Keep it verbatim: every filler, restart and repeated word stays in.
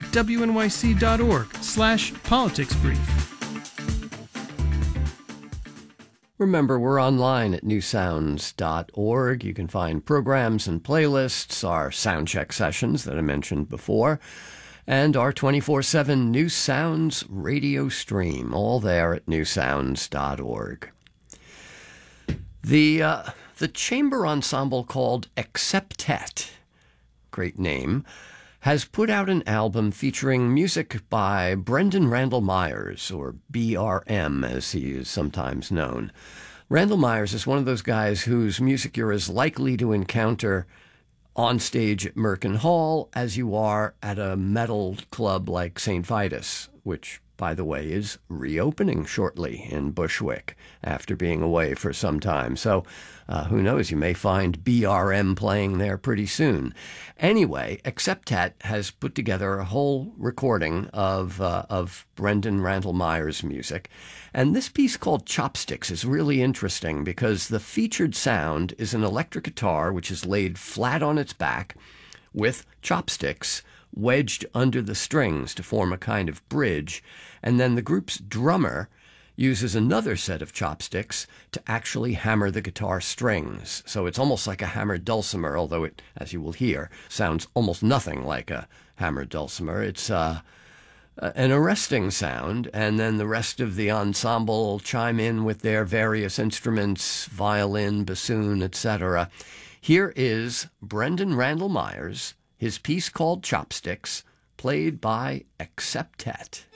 w n y c dot org slash politics brief. Remember, we're online at new sounds dot org. You can find programs and playlists, our soundcheck sessions that I mentioned before, and our twenty-four seven New Sounds radio stream, all there at new sounds dot org. The, uh, the chamber ensemble called Acceptet, great name, has put out an album featuring music by Brendan Randall Myers, or B R M as he is sometimes known. Randall Myers is one of those guys whose music you're as likely to encounter on stage at Merkin Hall as you are at a metal club like Saint Vitus, which, by the way, is reopening shortly in Bushwick after being away for some time. So uh, who knows, you may find B R M playing there pretty soon. Anyway, Acceptet has put together a whole recording of uh, of Brendan Randall Myers' music. And this piece called Chopsticks is really interesting because the featured sound is an electric guitar which is laid flat on its back with chopsticks wedged under the strings to form a kind of bridge, and then the group's drummer uses another set of chopsticks to actually hammer the guitar strings. So it's almost like a hammered dulcimer, although it, as you will hear, sounds almost nothing like a hammered dulcimer. It's uh, an arresting sound, and then the rest of the ensemble chime in with their various instruments, violin, bassoon, et cetera. Here is Brendan Randall Myers, his piece called Chopsticks, played by Acceptet.